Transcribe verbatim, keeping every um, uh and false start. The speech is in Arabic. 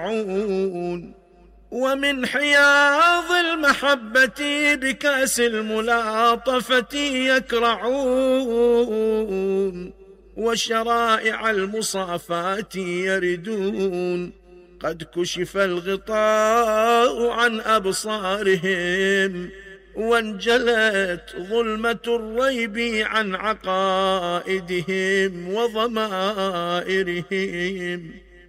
ومن حياض المحبة بكأس الملاطفة يكرعون، وشرائع المصافات يردون. قد كشف الغطاء عن أبصارهم، وانجلت ظلمة الريب عن عقائدهم وضمائرهم.